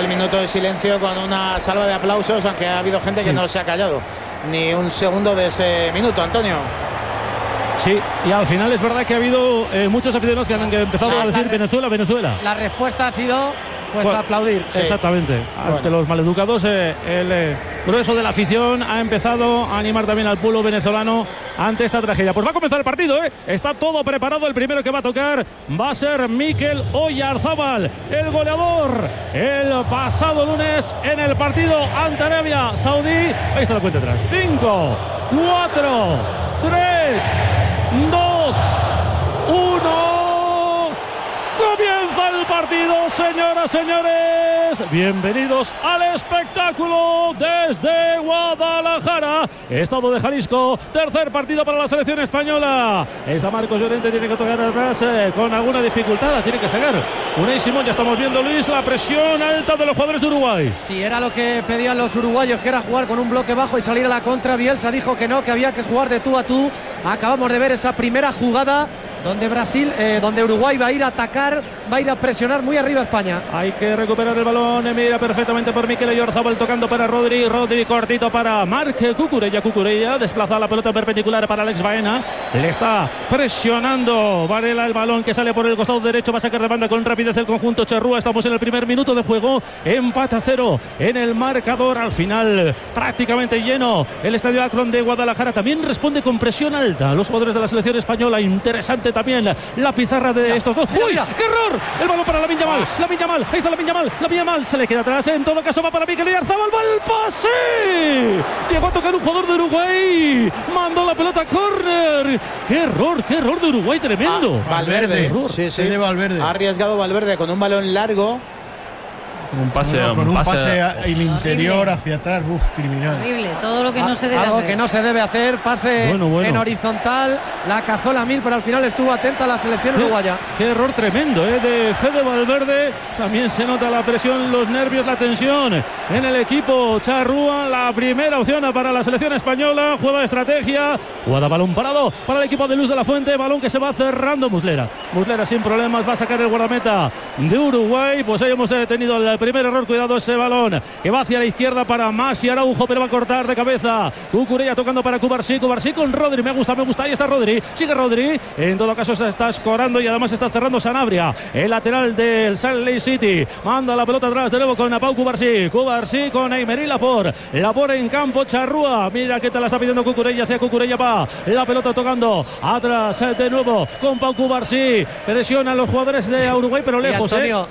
el minuto de silencio con una salva de aplausos, aunque ha habido gente que no se ha callado ni un segundo de ese minuto, Antonio. Sí, y al final es verdad que ha habido muchos aficionados que han empezado a decir Venezuela, Venezuela. La respuesta ha sido aplaudir. Exactamente. Ante los maleducados, el grueso de la afición ha empezado a animar también al pueblo venezolano ante esta tragedia. Pues va a comenzar el partido, está todo preparado. El primero que va a tocar va a ser Mikel Oyarzábal, el goleador el pasado lunes en el partido ante Arabia Saudí. Ahí está la cuenta atrás. 5, 4, 3, 2, 1. Comienza el partido, señoras, señores. Bienvenidos al espectáculo desde Guadalajara, estado de Jalisco. Tercer partido para la selección española. Está Marcos Llorente, tiene que tocar atrás con alguna dificultad. Tiene que sacar Unai Simón. Ya estamos viendo, Luis, la presión alta de los jugadores de Uruguay. Sí, era lo que pedían los uruguayos, que era jugar con un bloque bajo y salir a la contra. Bielsa dijo que no, que había que jugar de tú a tú. Acabamos de ver esa primera jugada donde Uruguay va a ir a atacar, va a ir a presionar muy arriba a España. Hay que recuperar el balón, mira perfectamente por Mikel Oyarzábal, tocando para Rodri cortito para Marc Cucurella, desplaza la pelota perpendicular para Alex Baena, le está presionando Varela, el balón que sale por el costado derecho, va a sacar de banda con rapidez el conjunto charrúa. Estamos en el primer minuto de juego, empate a 0 en el marcador, al final prácticamente lleno el estadio Akron de Guadalajara. También responde con presión alta los jugadores de la selección española. Interesante también la pizarra de estos dos. ¡Uy! ¡Qué error! El balón para Lamine Yamal. Ahí está Lamine Yamal. Se le queda atrás. En todo caso va para Mikel Oyarzábal. ¡Va el pase! Llegó a tocar un jugador de Uruguay. Mandó la pelota a córner. ¡Qué error de Uruguay! Tremendo. Valverde. Sí. Valverde. Ha arriesgado Valverde con un balón largo. Un pase el interior hacia atrás, criminal. Horrible, todo lo que no se debe algo hacer. que no se debe hacer, pase en horizontal, la cazó Lamine, pero al final estuvo atenta la selección uruguaya. Qué error tremendo de Fede Valverde. También se nota la presión, los nervios, la tensión en el equipo charrúa. La primera opción para la selección española, jugada de estrategia, jugada balón parado para el equipo de Luis de la Fuente, balón que se va cerrando. Muslera sin problemas, va a sacar el guardameta de Uruguay. Pues ahí hemos tenido el primer error. Cuidado ese balón que va hacia la izquierda para Masi Araujo, pero va a cortar de cabeza. Cucurella tocando para Cubarsí con Rodri. Me gusta. Ahí está Rodri. Sigue Rodri. En todo caso se está escorando y además está cerrando Sanabria, el lateral del Salt Lake City. Manda la pelota atrás de nuevo con Pau Cubarsí con Emery Laporte en campo charrúa. Mira que te la está pidiendo Cucurella, hacia Cucurella va la pelota tocando atrás de nuevo con Pau Cubarsí. Presionan los jugadores de Uruguay, pero lejos. Antonio,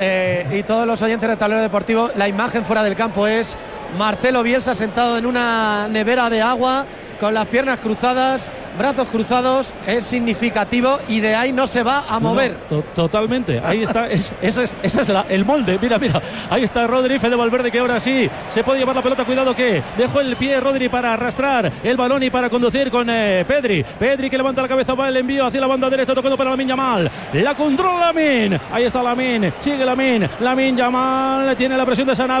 y todos los oyentes de Tablero Deportivo, la imagen fuera del campo es Marcelo Bielsa sentado en una nevera de agua con las piernas cruzadas, brazos cruzados. Es significativo y de ahí no se va a mover. Totalmente, ahí está, ese es el molde. Mira, ahí está Rodri, Fede Valverde, que ahora sí se puede llevar la pelota. Cuidado que dejó el pie Rodri para arrastrar el balón y para conducir con Pedri que levanta la cabeza, va el envío hacia la banda derecha, tocando para Lamine Yamal, la controla Lamine, ahí está Lamine, sigue Lamine Yamal, tiene la presión de Sanabria.